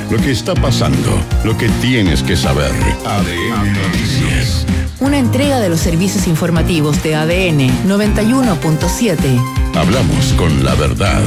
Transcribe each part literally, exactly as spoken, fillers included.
Lo que está pasando, lo que tienes que saber. A D N Noticias. Una entrega de los servicios informativos de A D N noventa y uno punto siete. Hablamos con la verdad.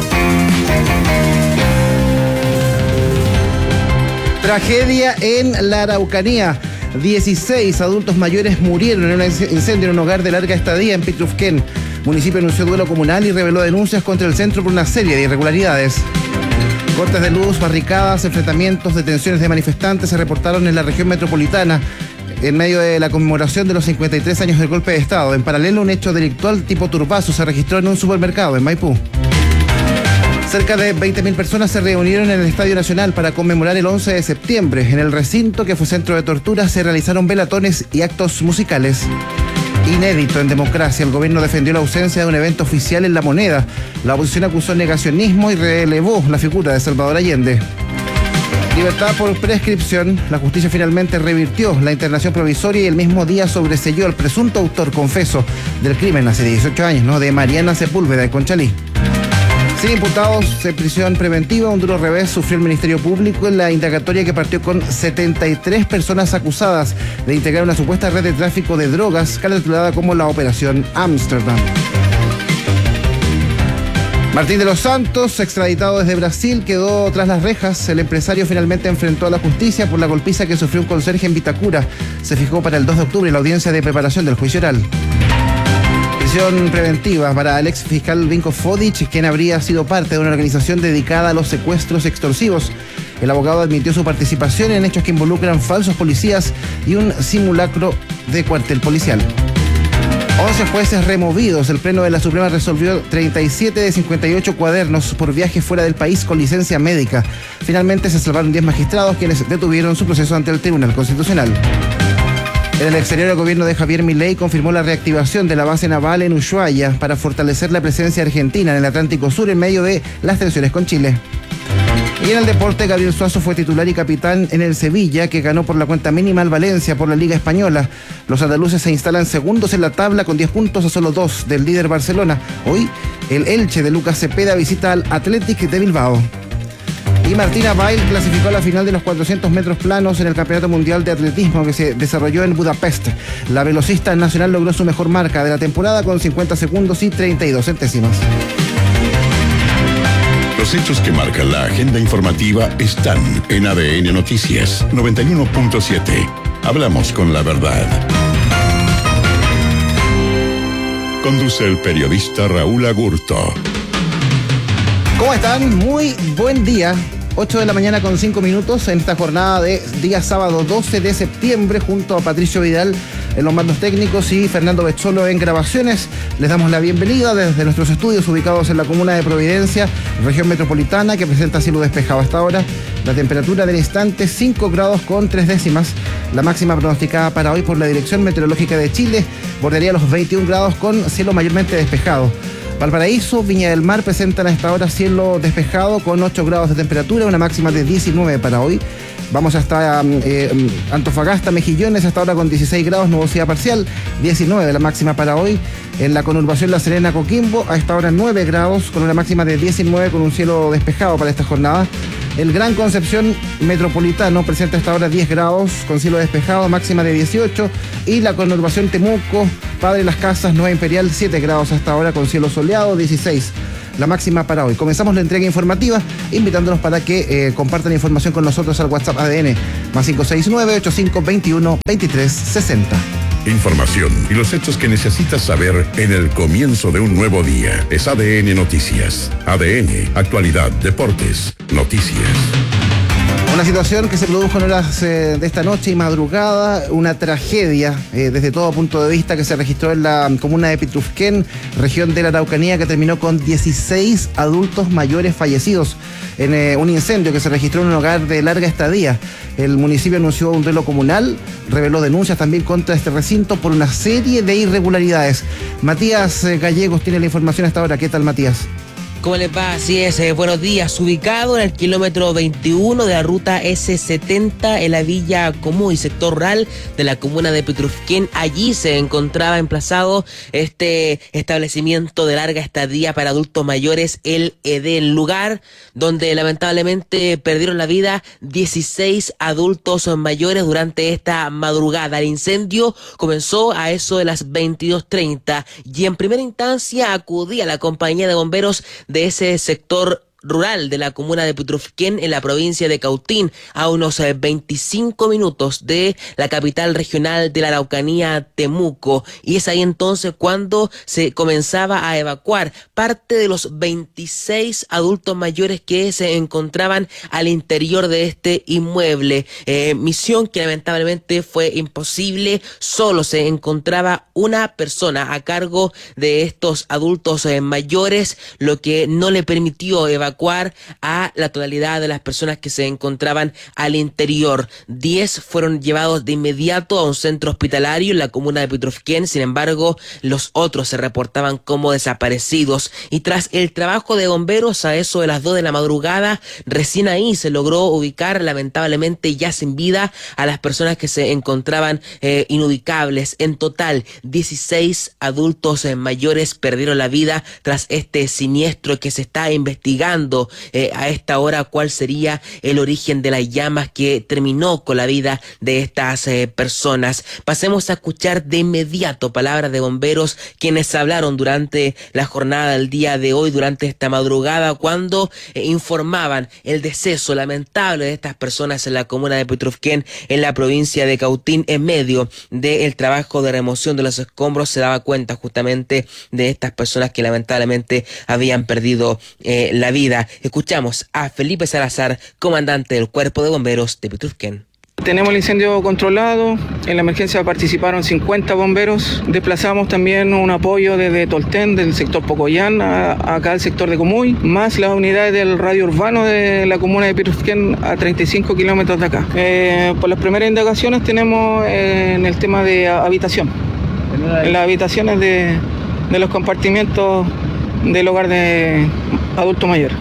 Tragedia en la Araucanía. dieciséis adultos mayores murieron en un incendio en un hogar de larga estadía en Pitrufquén. El municipio anunció duelo comunal y reveló denuncias contra el centro por una serie de irregularidades. Cortes de luz, barricadas, enfrentamientos, detenciones de manifestantes se reportaron en la región metropolitana en medio de la conmemoración de los cincuenta y tres años del golpe de Estado. En paralelo, un hecho delictual tipo turbazo se registró en un supermercado en Maipú. Cerca de veinte mil personas se reunieron en el Estadio Nacional para conmemorar el once de septiembre. En el recinto, que fue centro de tortura, se realizaron velatones y actos musicales. Inédito en democracia, el gobierno defendió la ausencia de un evento oficial en La Moneda. La oposición acusó negacionismo y relevó la figura de Salvador Allende. Libertad por prescripción. La justicia finalmente revirtió la internación provisoria y el mismo día sobreseyó al presunto autor confeso del crimen hace dieciocho años, ¿no?, de Mariana Sepúlveda de Conchalí. Sin imputados en prisión preventiva, un duro revés sufrió el Ministerio Público en la indagatoria que partió con setenta y tres personas acusadas de integrar una supuesta red de tráfico de drogas, calculada como la Operación Ámsterdam. Martín de los Santos, extraditado desde Brasil, quedó tras las rejas. El empresario finalmente enfrentó a la justicia por la golpiza que sufrió un conserje en Vitacura. Se fijó para el dos de octubre la audiencia de preparación del juicio oral. Prisión preventiva para el ex fiscal Vinko Fodic, quien habría sido parte de una organización dedicada a los secuestros extorsivos. El abogado admitió su participación en hechos que involucran falsos policías y un simulacro de cuartel policial. once jueces removidos. El Pleno de la Suprema resolvió treinta y siete de cincuenta y ocho cuadernos por viajes fuera del país con licencia médica. Finalmente se salvaron diez magistrados, quienes detuvieron su proceso ante el Tribunal Constitucional. En el exterior, el gobierno de Javier Milei confirmó la reactivación de la base naval en Ushuaia para fortalecer la presencia argentina en el Atlántico Sur en medio de las tensiones con Chile. Y en el deporte, Gabriel Suazo fue titular y capitán en el Sevilla, que ganó por la cuenta mínima al Valencia por la Liga Española. Los andaluces se instalan segundos en la tabla con diez puntos a solo dos del líder Barcelona. Hoy, el Elche de Lucas Cepeda visita al Athletic de Bilbao. Y Martina Bail clasificó a la final de los cuatrocientos metros planos en el Campeonato Mundial de Atletismo que se desarrolló en Budapest. La velocista nacional logró su mejor marca de la temporada con cincuenta segundos y treinta y dos centésimas. Los hechos que marcan la agenda informativa están en A D N Noticias noventa y uno punto siete. Hablamos con la verdad. Conduce el periodista Raúl Agurto. ¿Cómo están? Muy buen día. ocho de la mañana con cinco minutos en esta jornada de día sábado doce de septiembre, junto a Patricio Vidal en los mandos técnicos y Fernando Bezzolo en grabaciones. Les damos la bienvenida desde nuestros estudios ubicados en la comuna de Providencia, región metropolitana, que presenta cielo despejado hasta ahora. La temperatura del instante cinco grados con tres décimas. La máxima pronosticada para hoy por la Dirección Meteorológica de Chile bordearía los veintiún grados con cielo mayormente despejado. Valparaíso, Viña del Mar presentan a esta hora cielo despejado con ocho grados de temperatura, una máxima de diecinueve para hoy. Vamos hasta eh, Antofagasta, Mejillones, hasta ahora con dieciséis grados, nubosidad parcial, diecinueve la máxima para hoy. En la conurbación La Serena, Coquimbo, a esta hora nueve grados, con una máxima de diecinueve, con un cielo despejado para esta jornada. El Gran Concepción Metropolitano presenta a esta hora diez grados, con cielo despejado, máxima de dieciocho. Y la conurbación Temuco, Padre Las Casas, Nueva Imperial, siete grados hasta ahora, con cielo soleado, dieciséis. La máxima para hoy. Comenzamos la entrega informativa, invitándonos para que eh, compartan información con nosotros al WhatsApp A D N, más cinco seis nueve, ocho cinco dos uno, dos tres seis cero. Información y los hechos que necesitas saber en el comienzo de un nuevo día. Es A D N Noticias. A D N, actualidad, deportes, noticias. Una situación que se produjo en horas eh, de esta noche y madrugada, una tragedia eh, desde todo punto de vista que se registró en la comuna de Pitrufquén, región de la Araucanía, que terminó con dieciséis adultos mayores fallecidos en eh, un incendio que se registró en un hogar de larga estadía. El municipio anunció un duelo comunal, reveló denuncias también contra este recinto por una serie de irregularidades. Matías Gallegos tiene la información hasta ahora. ¿Qué tal, Matías? ¿Cómo les va? Así es, eh, buenos días. Ubicado en el kilómetro veintiuno de la ruta ese setenta en la Villa Comuy, sector rural de la comuna de Petrufquén, allí se encontraba emplazado este establecimiento de larga estadía para adultos mayores, el Edén, lugar donde lamentablemente perdieron la vida dieciséis adultos mayores durante esta madrugada. El incendio comenzó a eso de las veintidós treinta y en primera instancia acudía la compañía de bomberos de ese sector rural de la comuna de Petrufquén en la provincia de Cautín, a unos veinticinco minutos de la capital regional de la Araucanía, Temuco, y es ahí entonces cuando se comenzaba a evacuar parte de los veintiséis adultos mayores que se encontraban al interior de este inmueble, eh, misión que lamentablemente fue imposible. Solo se encontraba una persona a cargo de estos adultos eh, mayores, lo que no le permitió evacuar evacuar a la totalidad de las personas que se encontraban al interior. Diez fueron llevados de inmediato a un centro hospitalario en la comuna de Petrufquén. Sin embargo, los otros se reportaban como desaparecidos. Y tras el trabajo de bomberos a eso de las dos de la madrugada, recién ahí se logró ubicar, lamentablemente ya sin vida, a las personas que se encontraban eh, inubicables. En total, dieciséis adultos eh, mayores perdieron la vida tras este siniestro que se está investigando Eh, a esta hora cuál sería el origen de las llamas que terminó con la vida de estas eh, personas. Pasemos a escuchar de inmediato palabras de bomberos quienes hablaron durante la jornada del día de hoy, durante esta madrugada, cuando eh, informaban el deceso lamentable de estas personas en la comuna de Petrufquén, en la provincia de Cautín. En medio del trabajo de remoción de los escombros se daba cuenta justamente de estas personas que lamentablemente habían perdido eh, la vida. Escuchamos a Felipe Salazar, comandante del Cuerpo de Bomberos de Petrufquén. Tenemos el incendio controlado, en la emergencia participaron cincuenta bomberos, desplazamos también un apoyo desde Tolten, del sector Pocoyán, a, acá al sector de Comuy, más las unidades del radio urbano de la comuna de Petrufquén a treinta y cinco kilómetros de acá. Eh, por las primeras indagaciones tenemos eh, en el tema de habitación, en las habitaciones de, de los compartimientos del hogar de adultos mayores.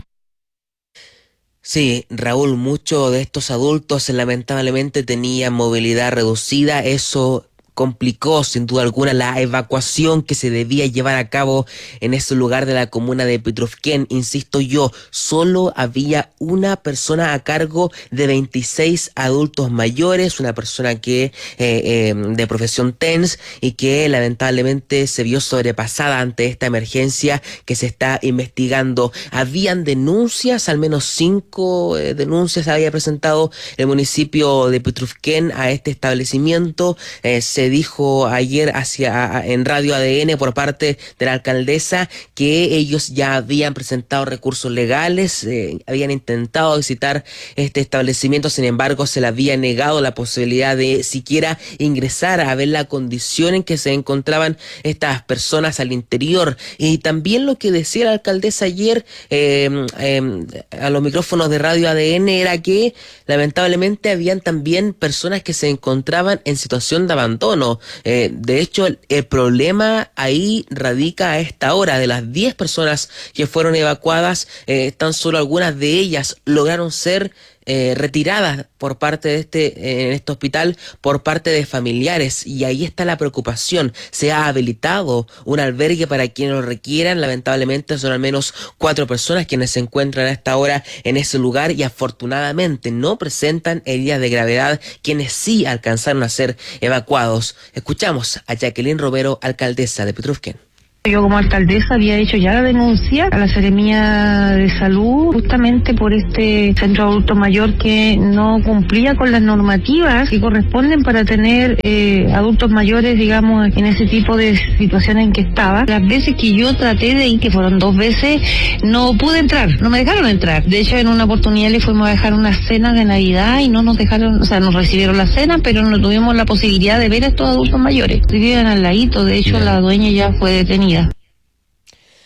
Sí, Raúl, muchos de estos adultos lamentablemente tenían movilidad reducida. Eso complicó sin duda alguna la evacuación que se debía llevar a cabo en ese lugar de la comuna de Petrufquén. Insisto yo, solo había una persona a cargo de veintiséis adultos mayores, una persona que eh, eh, de profesión T E N S y que lamentablemente se vio sobrepasada ante esta emergencia que se está investigando. Habían denuncias, al menos cinco eh, denuncias había presentado el municipio de Petrufquén a este establecimiento. Eh, se dijo ayer hacia en Radio A D N por parte de la alcaldesa que ellos ya habían presentado recursos legales, eh, habían intentado visitar este establecimiento, sin embargo se le había negado la posibilidad de siquiera ingresar a ver la condición en que se encontraban estas personas al interior. Y también lo que decía la alcaldesa ayer eh, eh, a los micrófonos de Radio A D N era que lamentablemente habían también personas que se encontraban en situación de abandono. Eh, de hecho, el, el problema ahí radica a esta hora. De las diez personas que fueron evacuadas, eh, tan solo algunas de ellas lograron ser eh, retiradas por parte de este, eh, en este hospital, por parte de familiares, y ahí está la preocupación. Se ha habilitado un albergue para quienes lo requieran. Lamentablemente son al menos cuatro personas quienes se encuentran a esta hora en ese lugar y afortunadamente no presentan heridas de gravedad, quienes sí alcanzaron a ser evacuados. Escuchamos a Jacqueline Romero, alcaldesa de Petrufquén. Yo como alcaldesa había hecho ya la denuncia a la Seremía de Salud justamente por este centro adulto mayor que no cumplía con las normativas que corresponden para tener eh, adultos mayores, digamos, en ese tipo de situaciones en que estaba. Las veces que yo traté de ir, que fueron dos veces, no pude entrar, no me dejaron entrar. De hecho, en una oportunidad le fuimos a dejar una cena de Navidad y no nos dejaron, o sea, nos recibieron la cena, pero no tuvimos la posibilidad de ver a estos adultos mayores. Vivían al ladito, de hecho, la dueña ya fue detenida.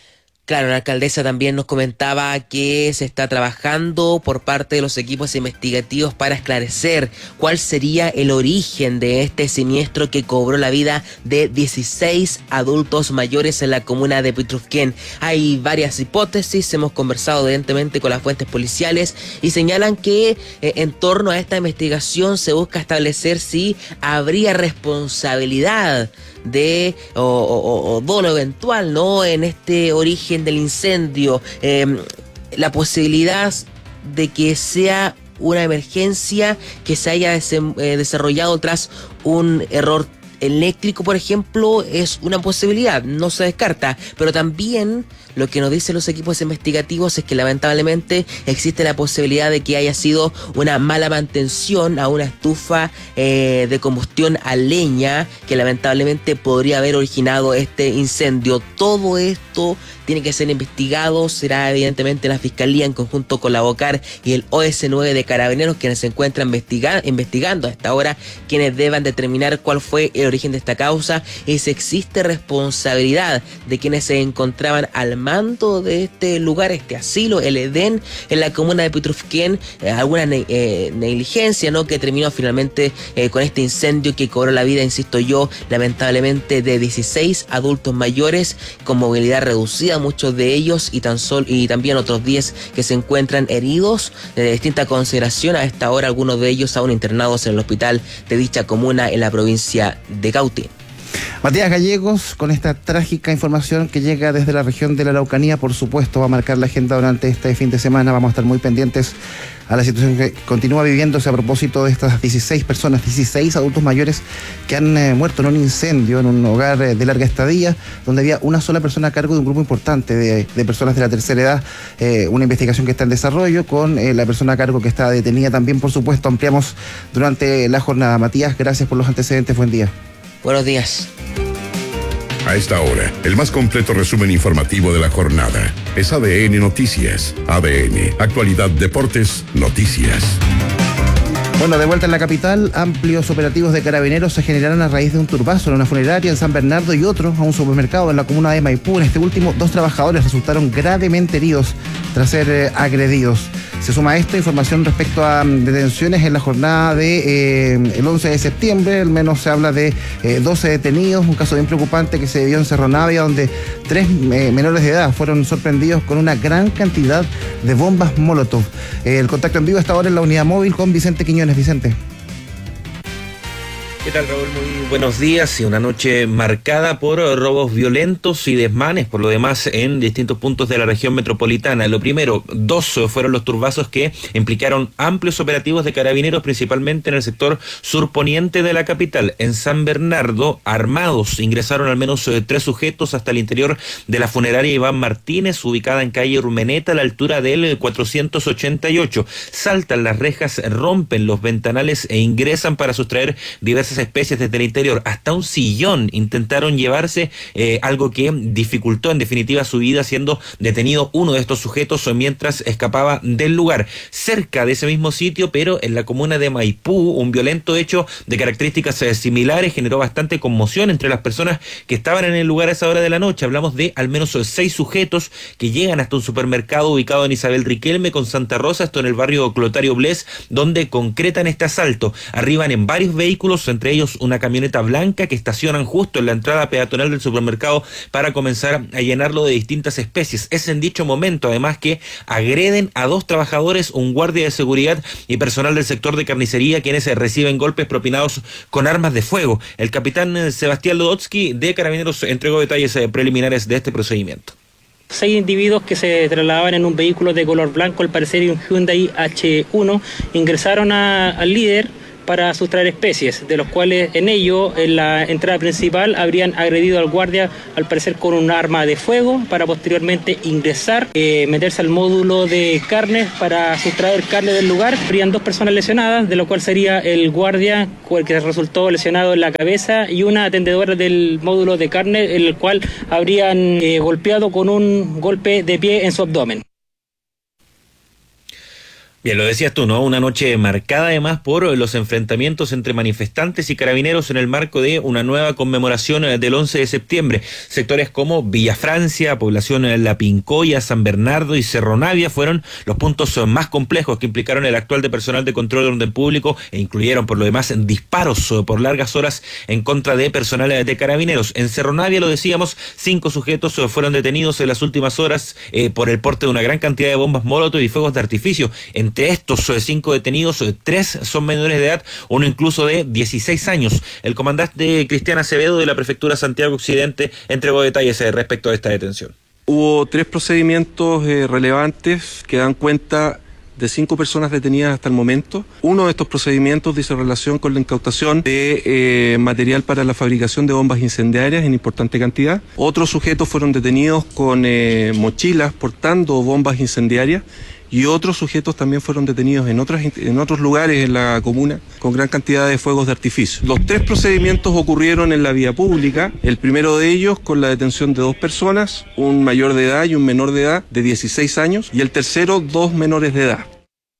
Claro, la alcaldesa también nos comentaba que se está trabajando por parte de los equipos investigativos para esclarecer cuál sería el origen de este siniestro que cobró la vida de dieciséis adultos mayores en la comuna de Pitrufquén. Hay varias hipótesis, hemos conversado evidentemente con las fuentes policiales y señalan que eh, en torno a esta investigación se busca establecer si habría responsabilidad de o, o, o dolo eventual, ¿no?, en este origen del incendio, eh, la posibilidad de que sea una emergencia que se haya desem, eh, desarrollado tras un error eléctrico, por ejemplo, es una posibilidad, no se descarta, pero también lo que nos dicen los equipos investigativos es que lamentablemente existe la posibilidad de que haya sido una mala mantención a una estufa eh, de combustión a leña que lamentablemente podría haber originado este incendio. Todo esto tiene que ser investigado, será evidentemente la Fiscalía en conjunto con la BOCAR y el O S nueve de Carabineros quienes se encuentran investiga- investigando a esta hora, quienes deban determinar cuál fue el origen de esta causa y si existe responsabilidad de quienes se encontraban al mando de este lugar, este asilo, el Edén, en la comuna de Pitrufquén, eh, alguna ne- eh, negligencia, ¿no?, que terminó finalmente eh, con este incendio que cobró la vida, insisto yo, lamentablemente de dieciséis adultos mayores con movilidad reducida, muchos de ellos, y tan solo y también otros diez que se encuentran heridos de distinta consideración. A esta hora algunos de ellos aún internados en el hospital de dicha comuna en la provincia de Cautín. Matías Gallegos, con esta trágica información que llega desde la región de la Araucanía, por supuesto va a marcar la agenda durante este fin de semana. Vamos a estar muy pendientes a la situación que continúa viviéndose a propósito de estas dieciséis personas, dieciséis adultos mayores que han eh, muerto en un incendio en un hogar eh, de larga estadía, donde había una sola persona a cargo de un grupo importante de, de personas de la tercera edad. Eh, una investigación que está en desarrollo con eh, la persona a cargo que está detenida también, por supuesto. Ampliamos durante la jornada. Matías, gracias por los antecedentes. Buen día. Buenos días. A esta hora, el más completo resumen informativo de la jornada es A D N Noticias. A D N, Actualidad, Deportes, Noticias. Bueno, de vuelta en la capital, amplios operativos de Carabineros se generaron a raíz de un turbazo en una funeraria en San Bernardo y otro a un supermercado en la comuna de Maipú. En este último, dos trabajadores resultaron gravemente heridos tras ser eh, agredidos. Se suma a esto información respecto a um, detenciones en la jornada de eh, el once de septiembre. Al menos se habla de eh, doce detenidos, un caso bien preocupante que se dio en Cerro Navia, donde tres eh, menores de edad fueron sorprendidos con una gran cantidad de bombas Molotov. Eh, el contacto en vivo está ahora en la unidad móvil con Vicente Quiñones. Vicente. ¿Qué tal, Raúl? Muy buenos días. Y una noche marcada por robos violentos y desmanes, por lo demás, en distintos puntos de la región metropolitana. Lo primero, dos fueron los turbazos que implicaron amplios operativos de Carabineros, principalmente en el sector surponiente de la capital. En San Bernardo, armados, ingresaron al menos eh, tres sujetos hasta el interior de la funeraria Iván Martínez, ubicada en calle Urmeneta, a la altura del cuatrocientos ochenta y ocho. Saltan las rejas, rompen los ventanales e ingresan para sustraer diversas especies desde el interior. Hasta un sillón intentaron llevarse, eh, algo que dificultó en definitiva su vida, siendo detenido uno de estos sujetos mientras escapaba del lugar. Cerca de ese mismo sitio, pero en la comuna de Maipú, un violento hecho de características eh, similares generó bastante conmoción entre las personas que estaban en el lugar a esa hora de la noche. Hablamos de al menos seis sujetos que llegan hasta un supermercado ubicado en Isabel Riquelme con Santa Rosa, esto en el barrio Clotario Bles, donde concretan este asalto. Arriban en varios vehículos, entre ellos una camioneta blanca, que estacionan justo en la entrada peatonal del supermercado para comenzar a llenarlo de distintas especies. Es en dicho momento además que agreden a dos trabajadores, un guardia de seguridad y personal del sector de carnicería, quienes reciben golpes propinados con armas de fuego. El capitán Sebastián Lodotsky de Carabineros entregó detalles preliminares de este procedimiento. Seis individuos que se trasladaban en un vehículo de color blanco, al parecer un Hyundai H uno, ingresaron a, al líder para sustraer especies, de los cuales en ello, en la entrada principal, habrían agredido al guardia, al parecer con un arma de fuego, para posteriormente ingresar, eh, meterse al módulo de carne para sustraer carne del lugar. Habrían dos personas lesionadas, de lo cual sería el guardia, el que resultó lesionado en la cabeza, y una atendedora del módulo de carne, el cual habrían eh, golpeado con un golpe de pie en su abdomen. Bien, lo decías tú, ¿no? Una noche marcada además por los enfrentamientos entre manifestantes y carabineros en el marco de una nueva conmemoración del once de septiembre. Sectores como Villa Francia, población La Pincoya, San Bernardo y Cerro Navia fueron los puntos más complejos que implicaron el actual de personal de control de orden público e incluyeron por lo demás disparos por largas horas en contra de personal de carabineros. En Cerro Navia, lo decíamos, cinco sujetos fueron detenidos en las últimas horas eh, por el porte de una gran cantidad de bombas molotov y fuegos de artificio. En Entre estos cinco detenidos, tres son menores de edad, uno incluso de dieciséis años. El comandante Cristian Acevedo de la Prefectura Santiago Occidente entregó detalles respecto a esta detención. Hubo tres procedimientos eh, relevantes que dan cuenta de cinco personas detenidas hasta el momento. Uno de estos procedimientos dice relación con la incautación de eh, material para la fabricación de bombas incendiarias en importante cantidad. Otros sujetos fueron detenidos con eh, mochilas portando bombas incendiarias. Y otros sujetos también fueron detenidos en otras en otros lugares en la comuna con gran cantidad de fuegos de artificio. Los tres procedimientos ocurrieron en la vía pública, el primero de ellos con la detención de dos personas, un mayor de edad y un menor de edad de dieciséis años, y el tercero, dos menores de edad.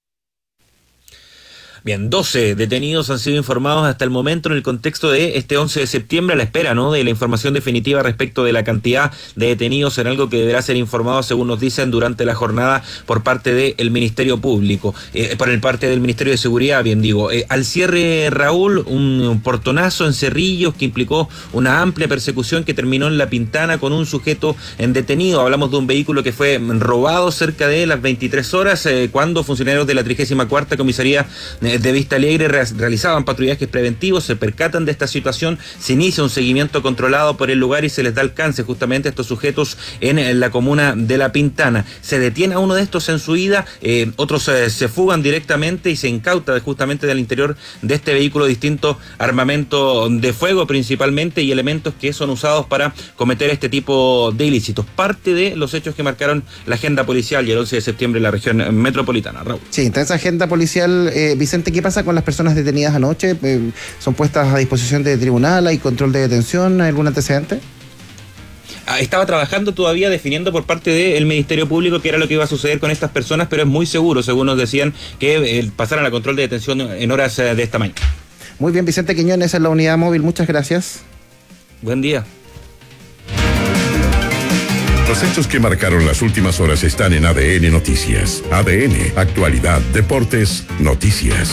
Bien, doce detenidos han sido informados hasta el momento en el contexto de este once de septiembre, a la espera, ¿no?, de la información definitiva respecto de la cantidad de detenidos, en algo que deberá ser informado, según nos dicen, durante la jornada por parte del Ministerio Público, eh, por el parte del Ministerio de Seguridad, bien digo. Eh, al cierre, Raúl, un, un portonazo en Cerrillos que implicó una amplia persecución que terminó en La Pintana con un sujeto en detenido. Hablamos de un vehículo que fue robado cerca de las veintitrés horas, eh, cuando funcionarios de la trigésima cuarta Comisaría eh, de Vista Alegre realizaban patrullajes preventivos, se percatan de esta situación, se inicia un seguimiento controlado por el lugar y se les da alcance justamente a estos sujetos en la comuna de La Pintana. Se detiene a uno de estos en su ida, eh, otros eh, se fugan directamente y se incauta justamente del interior de este vehículo distinto armamento de fuego principalmente y elementos que son usados para cometer este tipo de ilícitos. Parte de los hechos que marcaron la agenda policial y el once de septiembre en la región metropolitana. Raúl. Sí, intensa agenda policial. Eh, Vicente, ¿qué pasa con las personas detenidas anoche? Eh, ¿Son puestas a disposición de tribunal? ¿Hay control de detención? ¿Hay algún antecedente? Estaba trabajando todavía definiendo por parte del Ministerio Público qué era lo que iba a suceder con estas personas, pero es muy seguro, según nos decían, que eh, pasaran a control de detención en horas eh, de esta mañana. Muy bien, Vicente Quiñones en la unidad móvil, muchas gracias. Buen día. Los hechos que marcaron las últimas horas están en A D N Noticias. A D N, actualidad, deportes, noticias.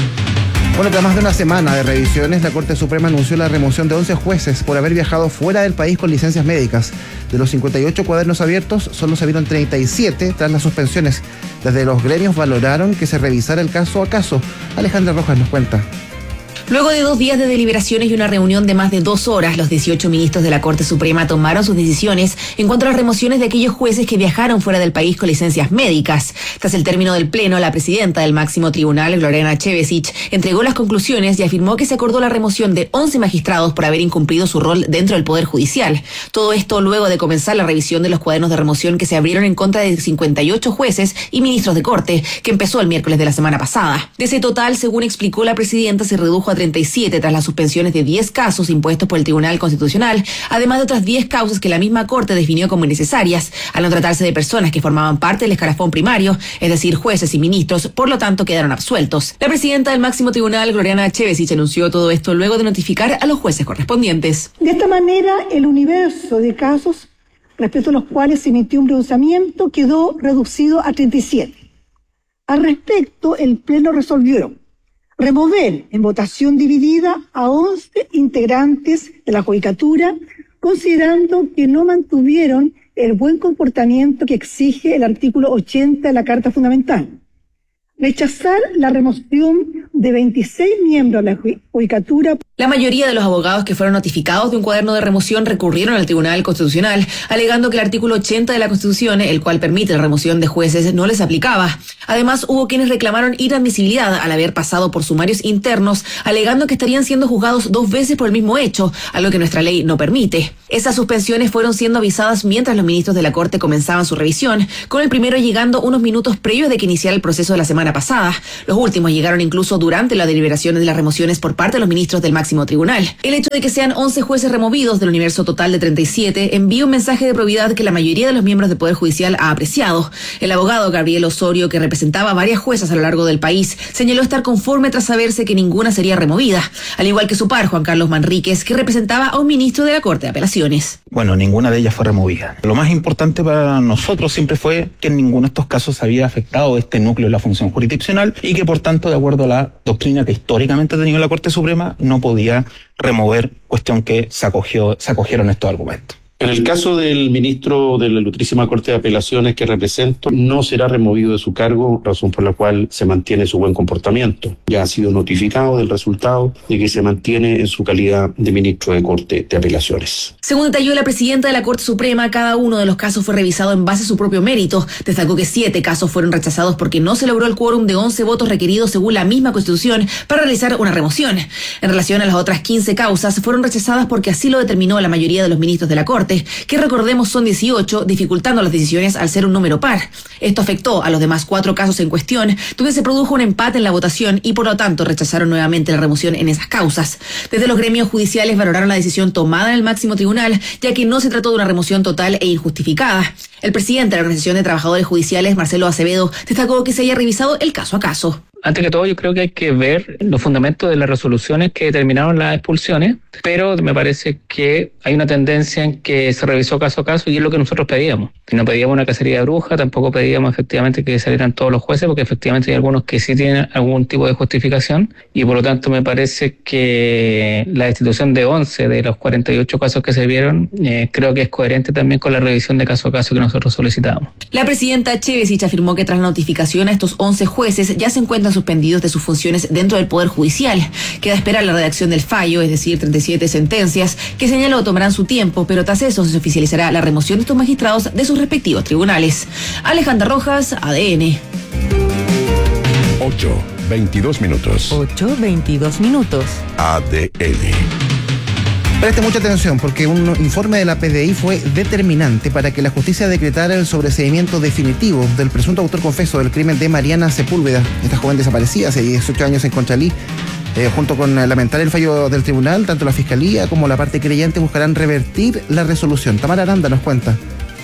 Bueno, tras más de una semana de revisiones, la Corte Suprema anunció la remoción de once jueces por haber viajado fuera del país con licencias médicas. De los cincuenta y ocho cuadernos abiertos, solo se vieron treinta y siete tras las suspensiones. Desde los gremios valoraron que se revisara el caso a caso. Alejandra Rojas nos cuenta. Luego de dos días de deliberaciones y una reunión de más de dos horas, los dieciocho ministros de la Corte Suprema tomaron sus decisiones en cuanto a las remociones de aquellos jueces que viajaron fuera del país con licencias médicas. Tras el término del pleno, la presidenta del máximo tribunal, Gloriana Chevesich, entregó las conclusiones y afirmó que se acordó la remoción de once magistrados por haber incumplido su rol dentro del Poder Judicial. Todo esto luego de comenzar la revisión de los cuadernos de remoción que se abrieron en contra de cincuenta y ocho jueces y ministros de Corte, que empezó el miércoles de la semana pasada. De ese total, según explicó la presidenta, se redujo a treinta y siete tras las suspensiones de diez casos impuestos por el Tribunal Constitucional, además de otras diez causas que la misma Corte definió como innecesarias, al no tratarse de personas que formaban parte del escalafón primario, es decir, jueces y ministros, por lo tanto quedaron absueltos. La presidenta del máximo tribunal, Gloriana Chevesich, anunció todo esto luego de notificar a los jueces correspondientes. De esta manera, el universo de casos respecto a los cuales se emitió un pronunciamiento quedó reducido a treinta y siete. Al respecto, el Pleno resolvió remover en votación dividida a once integrantes de la Judicatura, considerando que no mantuvieron el buen comportamiento que exige el artículo ochenta de la Carta Fundamental. Rechazar la remoción de veintiséis miembros de la Judicatura. La mayoría de los abogados que fueron notificados de un cuaderno de remoción recurrieron al Tribunal Constitucional, alegando que el artículo ochenta de la Constitución, el cual permite la remoción de jueces, no les aplicaba. Además, hubo quienes reclamaron inadmisibilidad al haber pasado por sumarios internos, alegando que estarían siendo juzgados dos veces por el mismo hecho, algo que nuestra ley no permite. Esas suspensiones fueron siendo avisadas mientras los ministros de la Corte comenzaban su revisión, con el primero llegando unos minutos previos de que iniciara el proceso de la semana semana pasada. Los últimos llegaron incluso durante la deliberación de las remociones por parte de los ministros del máximo tribunal. El hecho de que sean once jueces removidos del universo total de treinta y siete envía un mensaje de probidad que la mayoría de los miembros del Poder Judicial ha apreciado. El abogado Gabriel Osorio, que representaba a varias juezas a lo largo del país, señaló estar conforme tras saberse que ninguna sería removida, al igual que su par, Juan Carlos Manríquez, que representaba a un ministro de la Corte de Apelaciones. Bueno, ninguna de ellas fue removida. Lo más importante para nosotros siempre fue que en ninguno de estos casos había afectado este núcleo de la función jurisdiccional y que, por tanto, de acuerdo a la doctrina que históricamente ha tenido la Corte Suprema, no podía remover, cuestión que se acogió, se acogieron estos argumentos. En el caso del ministro de la Ilustrísima Corte de Apelaciones que represento, no será removido de su cargo, razón por la cual se mantiene su buen comportamiento. Ya ha sido notificado del resultado de que se mantiene en su calidad de ministro de Corte de Apelaciones. Según detalló la presidenta de la Corte Suprema, cada uno de los casos fue revisado en base a su propio mérito. Destacó que siete casos fueron rechazados porque no se logró el quórum de once votos requeridos según la misma Constitución para realizar una remoción. En relación a las otras quince causas, fueron rechazadas porque así lo determinó la mayoría de los ministros de la Corte, que recordemos son dieciocho, dificultando las decisiones al ser un número par. Esto afectó a los demás cuatro casos en cuestión, donde se produjo un empate en la votación y por lo tanto rechazaron nuevamente la remoción en esas causas. Desde los gremios judiciales valoraron la decisión tomada en el máximo tribunal, ya que no se trató de una remoción total e injustificada. El presidente de la Organización de Trabajadores Judiciales, Marcelo Acevedo, destacó que se haya revisado el caso a caso. Antes que todo, yo creo que hay que ver los fundamentos de las resoluciones que determinaron las expulsiones, pero me parece que hay una tendencia en que se revisó caso a caso y es lo que nosotros pedíamos. No pedíamos una cacería de bruja, tampoco pedíamos efectivamente que salieran todos los jueces, porque efectivamente hay algunos que sí tienen algún tipo de justificación y por lo tanto me parece que la destitución de once de los cuarenta y ocho casos que se vieron eh, creo que es coherente también con la revisión de caso a caso que nosotros solicitábamos. La presidenta Chevesich afirmó que tras la notificación a estos once jueces ya se encuentran suspendidos de sus funciones dentro del Poder Judicial. Queda esperar la redacción del fallo, es decir, treinta y siete sentencias, que señaló tomarán su tiempo, pero tras eso se oficializará la remoción de estos magistrados de sus respectivos tribunales. Alejandra Rojas, A D N. ocho, veintidós minutos. ocho, veintidós minutos. A D N. Preste mucha atención porque un informe de la P D I fue determinante para que la justicia decretara el sobreseimiento definitivo del presunto autor confeso del crimen de Mariana Sepúlveda, esta joven desaparecida hace dieciocho años en Conchalí. Eh, junto con lamentar el fallo del tribunal, tanto la Fiscalía como la parte creyente buscarán revertir la resolución. Tamara Aranda nos cuenta.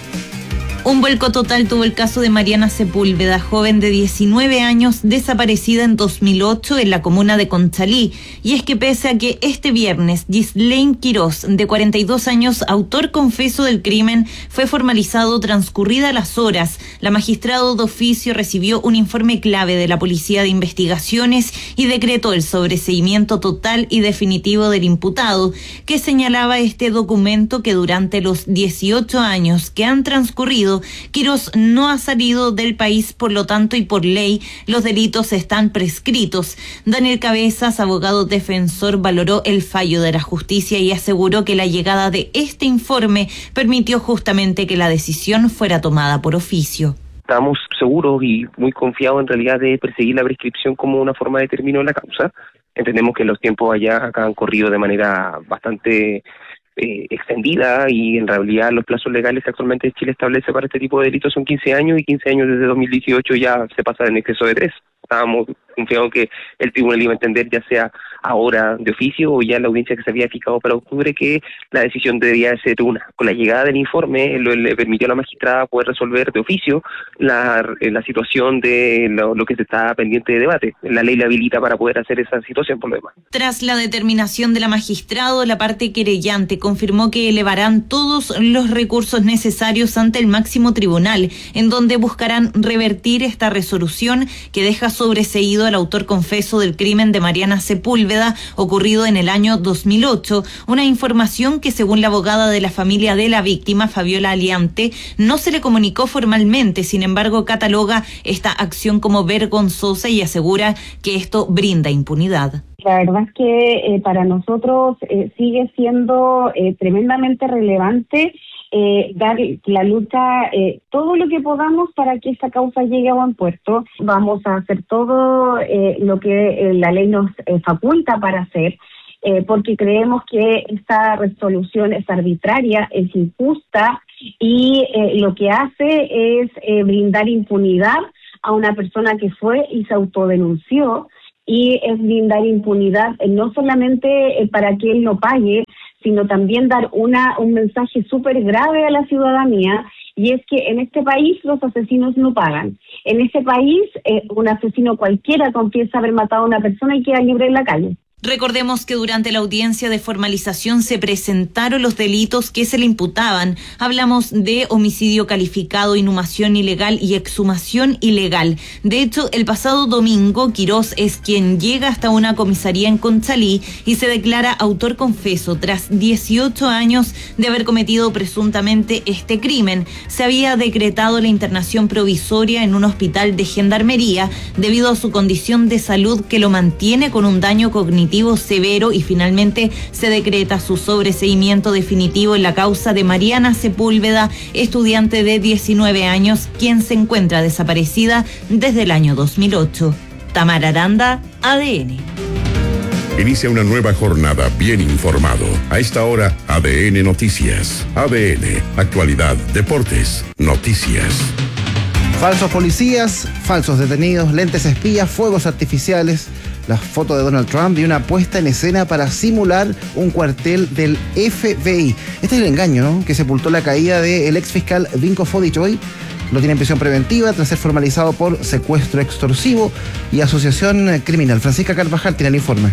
Un vuelco total tuvo el caso de Mariana Sepúlveda, joven de diecinueve años, desaparecida en dos mil ocho en la comuna de Conchalí. Y es que pese a que este viernes Ghislaine Quirós, de cuarenta y dos años, autor confeso del crimen, fue formalizado transcurridas las horas, la magistrado de oficio recibió un informe clave de la Policía de Investigaciones y decretó el sobreseimiento total y definitivo del imputado, que señalaba este documento que durante los dieciocho años que han transcurrido, Quirós no ha salido del país, por lo tanto y por ley los delitos están prescritos. Daniel Cabezas, abogado defensor, valoró el fallo de la justicia y aseguró que la llegada de este informe permitió justamente que la decisión fuera tomada por oficio. Estamos seguros y muy confiados en realidad de perseguir la prescripción como una forma de término de la causa. Entendemos que los tiempos allá acá han corrido de manera bastante Eh, extendida y en realidad los plazos legales que actualmente Chile establece para este tipo de delitos son quince años y quince años desde dos mil dieciocho ya se pasa en exceso de tres. Estábamos confiados que el tribunal iba a entender, ya sea ahora de oficio o ya en la audiencia que se había fijado para octubre, que la decisión debía ser una. Con la llegada del informe lo, le permitió a la magistrada poder resolver de oficio la, la situación de lo, lo que se está pendiente de debate. La ley le habilita para poder hacer esa situación por lo demás. Tras la determinación de la magistrado, la parte querellante confirmó que elevarán todos los recursos necesarios ante el máximo tribunal, en donde buscarán revertir esta resolución que deja sobreseído al autor confeso del crimen de Mariana Sepúlveda, ocurrido en el año dos mil ocho, una información que, según la abogada de la familia de la víctima, Fabiola Aliante, no se le comunicó formalmente. Sin embargo, cataloga esta acción como vergonzosa y asegura que esto brinda impunidad. La verdad es que eh, para nosotros eh, sigue siendo eh, tremendamente relevante eh, dar la lucha, eh, todo lo que podamos para que esta causa llegue a buen puerto. Vamos a hacer todo eh, lo que eh, la ley nos eh, faculta para hacer, eh, porque creemos que esta resolución es arbitraria, es injusta y eh, lo que hace es eh, brindar impunidad a una persona que fue y se autodenunció, y es brindar impunidad eh, no solamente eh, para que él no pague, sino también dar una un mensaje súper grave a la ciudadanía, y es que en este país los asesinos no pagan. En este país eh, un asesino cualquiera confiesa haber matado a una persona y queda libre en la calle. Recordemos que durante la audiencia de formalización se presentaron los delitos que se le imputaban. Hablamos de homicidio calificado, inhumación ilegal y exhumación ilegal. De hecho, el pasado domingo, Quirós es quien llega hasta una comisaría en Conchalí y se declara autor confeso tras dieciocho años de haber cometido presuntamente este crimen. Se había decretado la internación provisoria en un hospital de gendarmería debido a su condición de salud que lo mantiene con un daño cognitivo severo, y finalmente se decreta su sobreseimiento definitivo en la causa de Mariana Sepúlveda, estudiante de diecinueve años, quien se encuentra desaparecida desde el año dos mil ocho. Tamara Aranda, A D N. Inicia una nueva jornada bien informado. A esta hora, A D N Noticias. A D N, actualidad, deportes, noticias. Falsos policías, falsos detenidos, lentes espías, fuegos artificiales, la foto de Donald Trump y una puesta en escena para simular un cuartel del F B I. Este es el engaño, ¿no?, que sepultó la caída del ex fiscal Vinko Fodic. Hoy lo tiene en prisión preventiva tras ser formalizado por secuestro extorsivo y asociación criminal. Francisca Carvajal tiene el informe.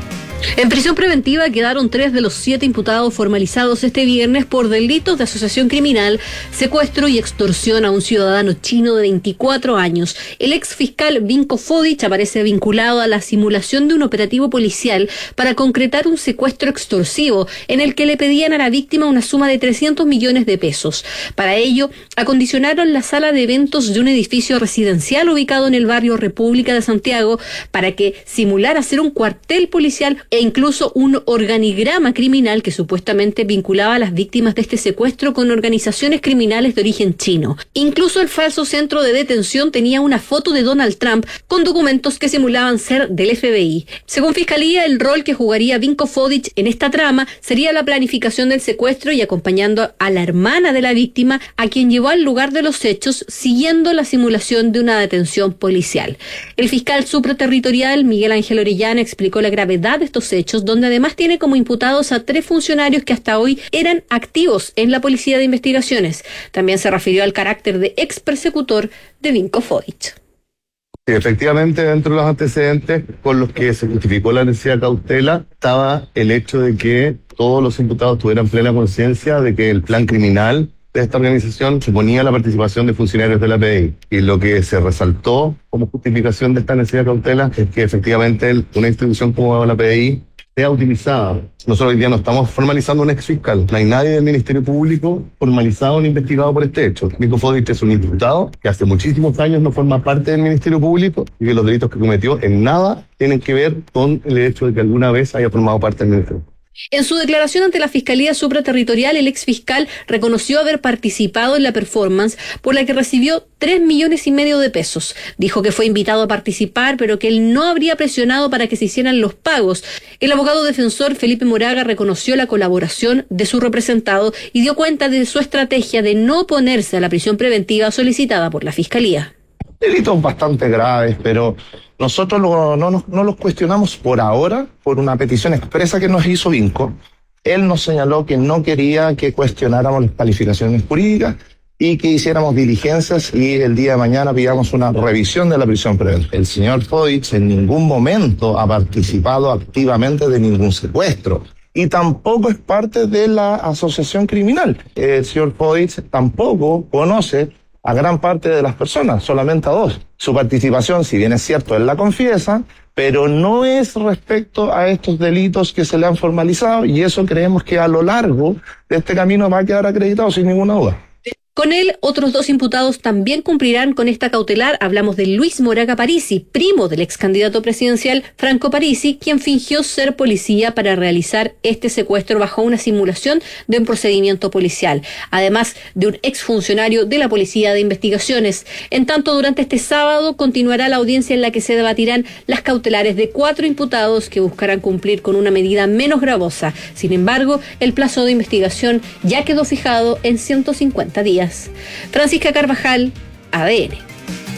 En prisión preventiva quedaron tres de los siete imputados formalizados este viernes por delitos de asociación criminal, secuestro y extorsión a un ciudadano chino de veinticuatro años. El ex fiscal Vinko Fodic aparece vinculado a la simulación de un operativo policial para concretar un secuestro extorsivo en el que le pedían a la víctima una suma de trescientos millones de pesos. Para ello, acondicionaron la sala de eventos de un edificio residencial ubicado en el barrio República de Santiago para que simulara ser un cuartel policial e incluso un organigrama criminal que supuestamente vinculaba a las víctimas de este secuestro con organizaciones criminales de origen chino. Incluso el falso centro de detención tenía una foto de Donald Trump con documentos que simulaban ser del F B I. Según Fiscalía, el rol que jugaría Vinko Fodic en esta trama sería la planificación del secuestro y acompañando a la hermana de la víctima, a quien llevó al lugar de los hechos siguiendo la simulación de una detención policial. El fiscal supraterritorial Miguel Ángel Orellana explicó la gravedad de estos hechos, donde además tiene como imputados a tres funcionarios que hasta hoy eran activos en la Policía de Investigaciones. También se refirió al carácter de ex persecutor de Vinko Fodic. Sí, efectivamente, dentro de los antecedentes con los que se justificó la necesidad de cautela estaba el hecho de que todos los imputados tuvieran plena conciencia de que el plan criminal de esta organización suponía la participación de funcionarios de la P I. Y lo que se resaltó como justificación de esta necesidad de cautela es que efectivamente una institución como la P I sea utilizada. Nosotros hoy día no estamos formalizando un ex fiscal. No hay nadie del Ministerio Público formalizado ni investigado por este hecho. Vinko Fodic es un imputado que hace muchísimos años no forma parte del Ministerio Público y que los delitos que cometió en nada tienen que ver con el hecho de que alguna vez haya formado parte del Ministerio Público. En su declaración ante la Fiscalía Supraterritorial, el exfiscal reconoció haber participado en la performance por la que recibió tres millones y medio de pesos. Dijo que fue invitado a participar, pero que él no habría presionado para que se hicieran los pagos. El abogado defensor Felipe Moraga reconoció la colaboración de su representado y dio cuenta de su estrategia de no oponerse a la prisión preventiva solicitada por la Fiscalía. Delitos bastante graves, pero nosotros lo, no, no, no los cuestionamos por ahora, por una petición expresa que nos hizo Vinko. Él nos señaló que no quería que cuestionáramos las calificaciones jurídicas y que hiciéramos diligencias y el día de mañana pidamos una revisión de la prisión preventiva. El señor Fodic en ningún momento ha participado activamente de ningún secuestro y tampoco es parte de la asociación criminal. El señor Fodic tampoco conoce a gran parte de las personas, solamente a dos. Su participación, si bien es cierto, él la confiesa, pero no es respecto a estos delitos que se le han formalizado y eso creemos que a lo largo de este camino va a quedar acreditado sin ninguna duda. Con él, otros dos imputados también cumplirán con esta cautelar. Hablamos de Luis Moraga Parisi, primo del ex candidato presidencial Franco Parisi, quien fingió ser policía para realizar este secuestro bajo una simulación de un procedimiento policial, además de un exfuncionario de la Policía de Investigaciones. En tanto, durante este sábado continuará la audiencia en la que se debatirán las cautelares de cuatro imputados que buscarán cumplir con una medida menos gravosa. Sin embargo, el plazo de investigación ya quedó fijado en ciento cincuenta días. Francisca Carvajal, A D N.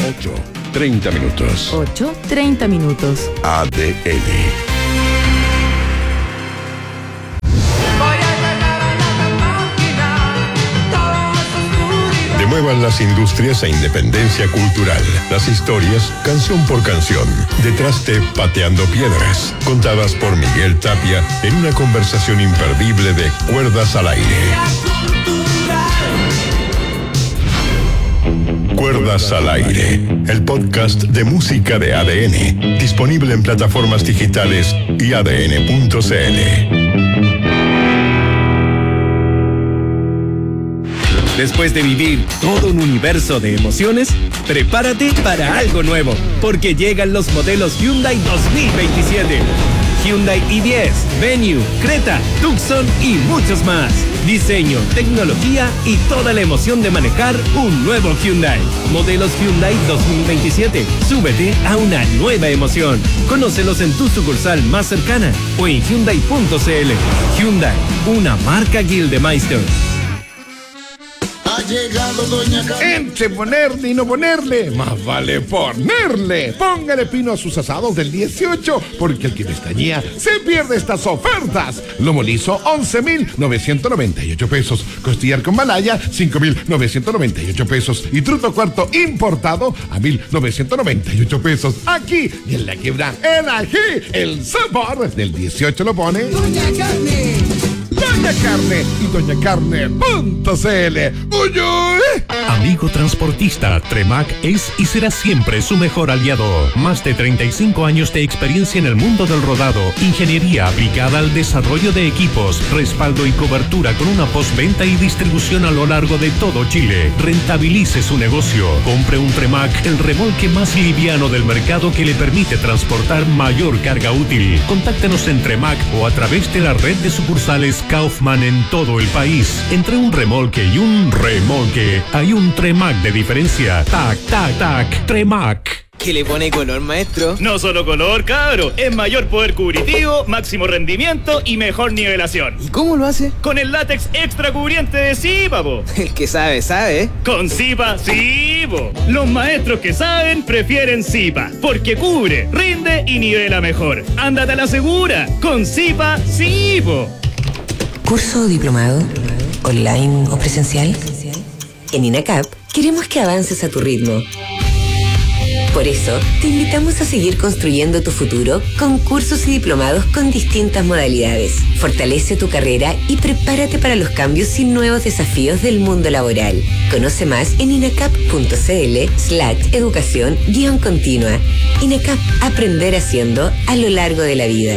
ocho, treinta minutos. ocho, treinta minutos. A D N. Demuevan las industrias e independencia cultural. Las historias, canción por canción. Detrás de Pateando Piedras. Contadas por Miguel Tapia en una conversación imperdible de Cuerdas al Aire. Cuerdas al Aire, el podcast de música de A D N, disponible en plataformas digitales y A D N punto C L. Después de vivir todo un universo de emociones, prepárate para algo nuevo, porque llegan los modelos Hyundai dos mil veintisiete. Hyundai i diez, Venue, Creta, Tucson y muchos más. Diseño, tecnología y toda la emoción de manejar un nuevo Hyundai. Modelos Hyundai dos mil veintisiete. Súbete a una nueva emoción. Conócelos en tu sucursal más cercana o en Hyundai punto C L. Hyundai, una marca Gildemeister. Ha llegado Doña Carmen. Entre ponerle y no ponerle, más vale ponerle. Póngale pino a sus asados del dieciocho, porque el que pestañea se pierde estas ofertas. Lomo liso, once mil novecientos noventa y ocho pesos. Costillar con malaya, cinco mil novecientos noventa y ocho pesos. Y truto cuarto importado a mil novecientos noventa y ocho pesos. Aquí y en la Quebrada, el ají, el sabor del dieciocho lo pone Doña Carne. Doña Carne y doña carne punto C L. ¡Uy, uy! Amigo transportista, Tremac es y será siempre su mejor aliado. Más de treinta y cinco años de experiencia en el mundo del rodado, ingeniería aplicada al desarrollo de equipos, respaldo y cobertura con una postventa y distribución a lo largo de todo Chile. Rentabilice su negocio. Compre un Tremac, el remolque más liviano del mercado que le permite transportar mayor carga útil. Contáctenos en Tremac o a través de la red de sucursales Kaufman en todo el país. Entre un remolque y un remolque hay un Tremac de diferencia. Tac, tac, tac, Tremac. ¿Qué le pone color, maestro? No solo color, cabro. Es mayor poder cubritivo, máximo rendimiento y mejor nivelación. ¿Y cómo lo hace? Con el látex extra cubriente de Zipa, po. El que sabe, sabe. Con Zipa, sí, po. Los maestros que saben prefieren Zipa, porque cubre, rinde y nivela mejor. Ándate a la segura. Con Zipa, sí, po. ¿Curso o diplomado? ¿Online o presencial? En INACAP queremos que avances a tu ritmo. Por eso, te invitamos a seguir construyendo tu futuro con cursos y diplomados con distintas modalidades. Fortalece tu carrera y prepárate para los cambios y nuevos desafíos del mundo laboral. Conoce más en inacap.cl slash educación guión continua. INACAP, aprender haciendo a lo largo de la vida.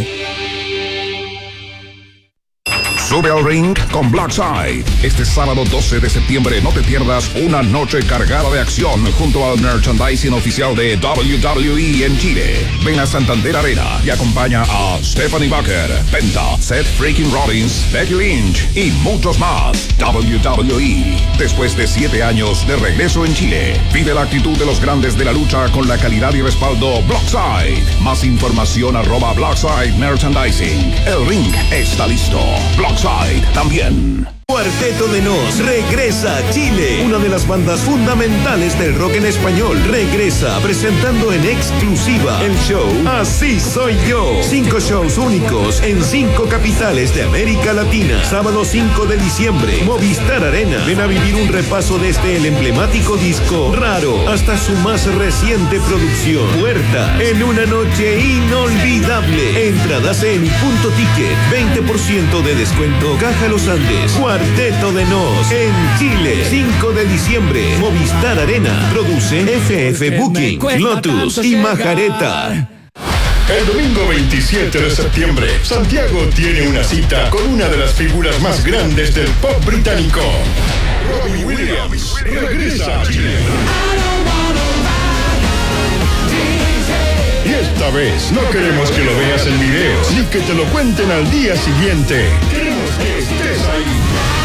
Sube al ring con Blackside. Este sábado doce de septiembre no te pierdas una noche cargada de acción junto al merchandising oficial de W W E en Chile. Ven a Santander Arena y acompaña a Stephanie Bucker, Penta, Seth Freaking Rollins, Becky Lynch y muchos más. W W E. Después de siete años de regreso en Chile, vive la actitud de los grandes de la lucha con la calidad y respaldo Blackside. Más información arroba Blackside Merchandising. El ring está listo. Blackside también. Cuarteto de Nos regresa a Chile. Una de las bandas fundamentales del rock en español regresa presentando en exclusiva el show Así Soy Yo. Cinco shows únicos en cinco capitales de América Latina. Sábado cinco de diciembre, Movistar Arena. Ven a vivir un repaso desde el emblemático disco Raro hasta su más reciente producción Puerta, en una noche inolvidable. Entradas en Punto Ticket, veinte por ciento de descuento. Caja Los Andes. Cuarteto de Nos en Chile, cinco de diciembre, Movistar Arena. Produce F F Booking, Lotus y Majareta. El domingo veintisiete de septiembre, Santiago tiene una cita con una de las figuras más grandes del pop británico. Robbie Williams regresa a Chile. Y esta vez no queremos que lo veas en videos, ni que te lo cuenten al día siguiente. Queremos que estés ahí.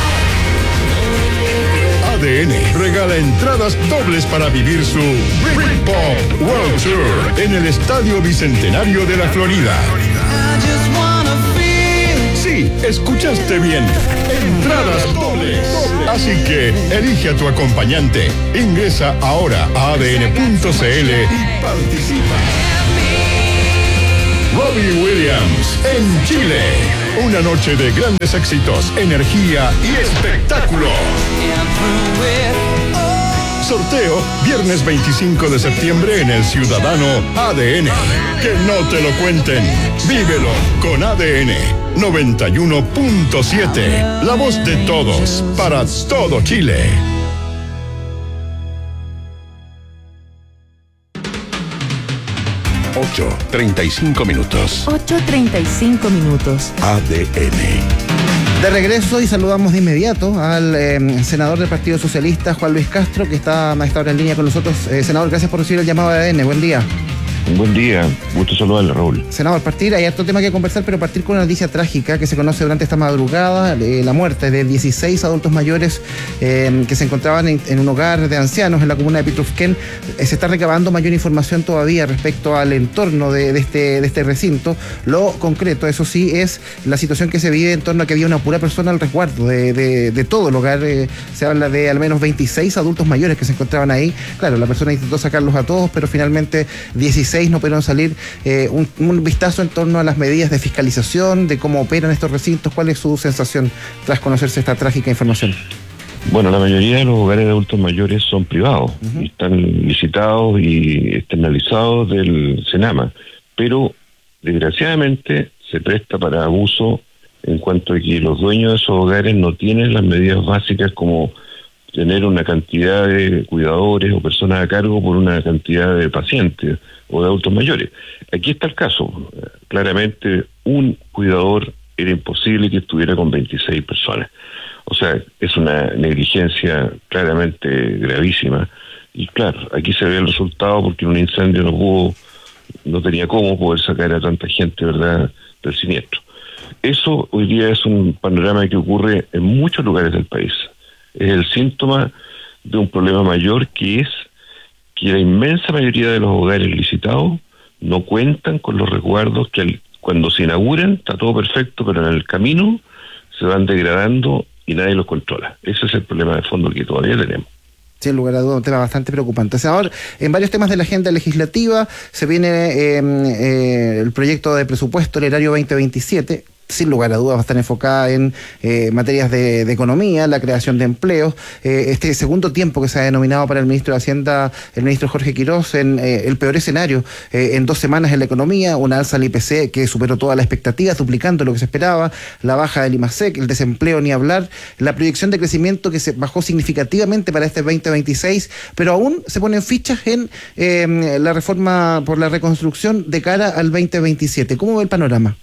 A D N regala entradas dobles para vivir su Britpop World Tour en el Estadio Bicentenario de la Florida. Sí, escuchaste bien. Entradas dobles. Así que elige a tu acompañante. Ingresa ahora a a d n punto c l y participa. Robbie Williams en Chile. Una noche de grandes éxitos, energía y espectáculo. Sorteo viernes veinticinco de septiembre en el Ciudadano A D N. Que no te lo cuenten. Vívelo con A D N noventa y uno punto siete. La voz de todos para todo Chile. ocho treinta y cinco minutos. ocho treinta y cinco minutos. A D N. De regreso y saludamos de inmediato al eh, senador del Partido Socialista, Juan Luis Castro, que está a esta hora en línea con nosotros. Eh, senador, gracias por recibir el llamado de A D N. Buen día. Un buen día, gusto saludarle, Raúl. Senador, partir, hay otro tema que conversar, pero partir con una noticia trágica que se conoce durante esta madrugada, eh, la muerte de dieciséis adultos mayores eh, que se encontraban en, en un hogar de ancianos en la comuna de Pitrufquén. Eh, se está recabando mayor información todavía respecto al entorno de, de, este, de este recinto. Lo concreto, eso sí, es la situación que se vive en torno a que había una pura persona al resguardo de, de, de todo el hogar. Eh, se habla de al menos veintiséis adultos mayores que se encontraban ahí. Claro, la persona intentó sacarlos a todos, pero finalmente dieciséis no pudieron salir. Eh, un, un vistazo en torno a las medidas de fiscalización, de cómo operan estos recintos. ¿Cuál es su sensación tras conocerse esta trágica información? Bueno, la mayoría de los hogares de adultos mayores son privados, uh-huh. y están licitados y externalizados del Senama, pero desgraciadamente se presta para abuso en cuanto a que los dueños de esos hogares no tienen las medidas básicas como tener una cantidad de cuidadores o personas a cargo por una cantidad de pacientes o de adultos mayores. Aquí está el caso. Claramente, un cuidador era imposible que estuviera con veintiséis personas. O sea, es una negligencia claramente gravísima. Y claro, aquí se ve el resultado porque en un incendio no pudo, no tenía cómo poder sacar a tanta gente, ¿verdad?, del siniestro. Eso hoy día es un panorama que ocurre en muchos lugares del país. Es el síntoma de un problema mayor, que es que la inmensa mayoría de los hogares licitados no cuentan con los resguardos que al, cuando se inauguran está todo perfecto, pero en el camino se van degradando y nadie los controla. Ese es el problema de fondo que todavía tenemos. Sin lugar a dudas, un tema bastante preocupante. Senador, en varios temas de la agenda legislativa se viene eh, eh, el proyecto de presupuesto, el erario veinte veintisiete. Sin lugar a dudas va a estar enfocada en eh, materias de, de economía, la creación de empleos. Eh, este segundo tiempo que se ha denominado para el ministro de Hacienda, el ministro Jorge Quirós, en eh, el peor escenario, eh, en dos semanas en la economía, una alza al I P C que superó todas las expectativas, duplicando lo que se esperaba, la baja del IMASEC, el desempleo ni hablar, la proyección de crecimiento que se bajó significativamente para este veinte veintiséis, pero aún se ponen fichas en eh, la reforma por la reconstrucción de cara al veinte veintisiete. ¿Cómo ve el panorama?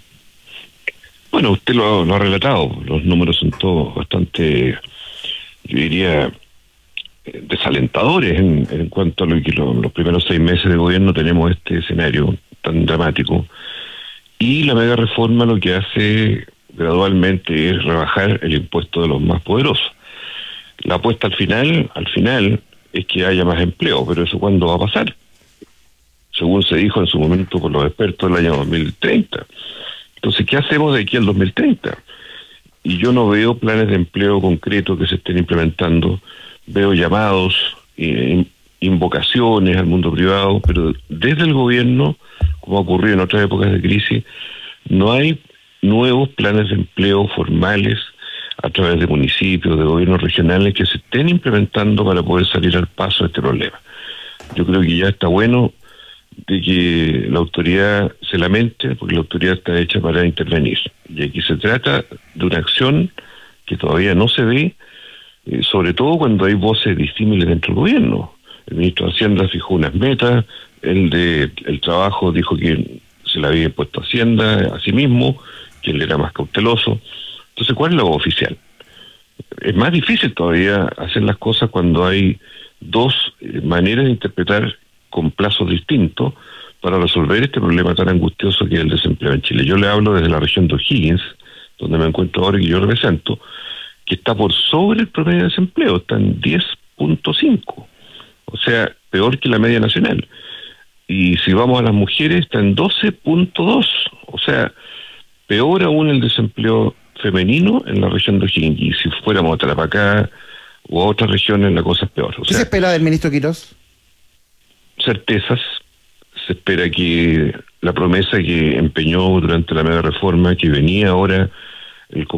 Bueno, usted lo, lo ha relatado, los números son todos bastante, yo diría, desalentadores en, en cuanto a lo que lo, los primeros seis meses de gobierno tenemos este escenario tan dramático. Y la mega reforma lo que hace gradualmente es rebajar el impuesto de los más poderosos. La apuesta al final, al final, es que haya más empleo, pero ¿eso cuándo va a pasar? Según se dijo en su momento por los expertos del año dos mil treinta. Entonces, ¿qué hacemos de aquí al dos mil treinta? Y yo no veo planes de empleo concretos que se estén implementando, veo llamados, eh, invocaciones al mundo privado, pero desde el gobierno, como ha ocurrido en otras épocas de crisis, no hay nuevos planes de empleo formales a través de municipios, de gobiernos regionales que se estén implementando para poder salir al paso de este problema. Yo creo que ya está bueno de que la autoridad se lamente, porque la autoridad está hecha para intervenir. Y aquí se trata de una acción que todavía no se ve, eh, sobre todo cuando hay voces disímiles dentro del gobierno. El ministro de Hacienda fijó unas metas, el de el trabajo dijo que se le había impuesto a Hacienda a sí mismo, que él era más cauteloso. Entonces, ¿cuál es la voz oficial? Es más difícil todavía hacer las cosas cuando hay dos eh, maneras de interpretar con plazos distintos para resolver este problema tan angustioso que es el desempleo en Chile. Yo le hablo desde la región de O'Higgins, donde me encuentro ahora y que yo represento, que está por sobre el promedio de desempleo, está en diez punto cinco, o sea, peor que la media nacional. Y si vamos a las mujeres, está en doce punto dos, o sea, Peor aún el desempleo femenino en la región de O'Higgins. Y si fuéramos a Tarapacá u a otras regiones, la cosa es peor. O ¿Qué sea, se espera del ministro Quirós? Certezas. Se espera que la promesa que empeñó durante la mega reforma, que venía ahora el